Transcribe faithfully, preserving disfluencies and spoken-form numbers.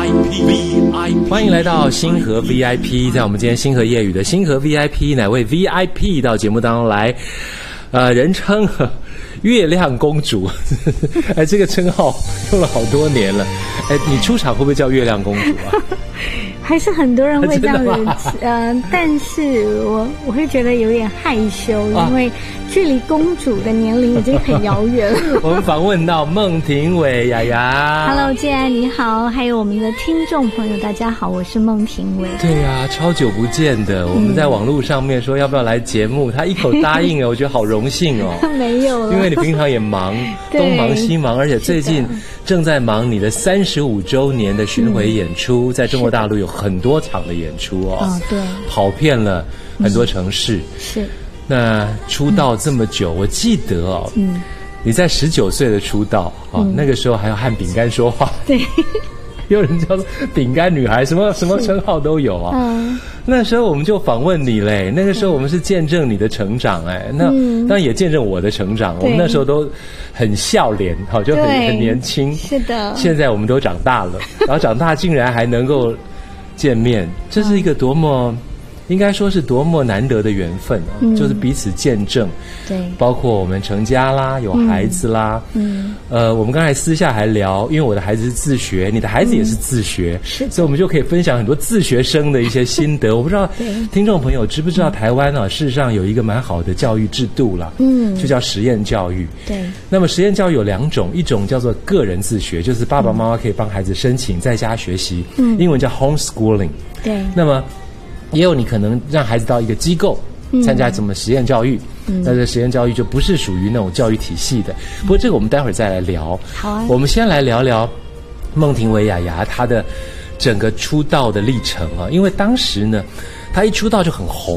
欢迎来到星河 V I P， 在我们今天星河夜语的星河 V I P， 哪位 V I P 到节目当中来？呃，人称月亮公主，哎，这个称号用了好多年了。哎，你出场会不会叫月亮公主啊？ 还是很多人会这样子，呃，但是我我会觉得有点害羞，啊、因为距离公主的年龄已经很遥远了。 我们访问到孟庭苇雅雅 ，Hello， 建安你好，还有我们的听众朋友，大家好，我是孟庭苇。 对呀、啊，超久不见的，我们在网络上面说要不要来节目，他一口答应了，我觉得好荣幸哦。 没有了， 因为你平常也忙，东忙西忙，而且最近正在忙你的三十五周年的巡回演出，嗯、在中国大陆有很多场的演出哦， 哦对， 跑遍了很多城市。嗯、 是。 那出道这么久，嗯、我记得哦，嗯，你在十九岁的出道啊、哦嗯，那个时候还要和饼干说话， 对， 有人叫做饼干女孩，什么什么称号都有啊。嗯，那时候我们就访问你嘞，那个时候我们是见证你的成长哎，那、嗯、当然也见证我的成长。我们那时候都很笑脸，好就很很年轻。 是的。 现在我们都长大了，然后长大竟然还能够见面，这是一个多么。应该说是多么难得的缘分啊！嗯、就是彼此见证， 对， 包括我们成家啦，有孩子啦，嗯，呃，我们刚才私下还聊，因为我的孩子是自学，你的孩子也是自学，嗯、是，所以我们就可以分享很多自学生的一些心得。我不知道听众朋友知不知道，台湾啊，事实上有一个蛮好的教育制度啦，嗯，就叫实验教育。 对， 那么实验教育有两种，一种叫做个人自学，就是爸爸妈妈可以帮孩子申请在家学习，嗯，英文叫 homeschooling。对，那么。也有你可能让孩子到一个机构参加什么实验教育，嗯、那这实验教育就不是属于那种教育体系的。不过这个我们待会儿再来聊。 好啊， 我们先来聊聊孟庭苇雅雅她的整个出道的历程啊，因为当时呢，她一出道就很红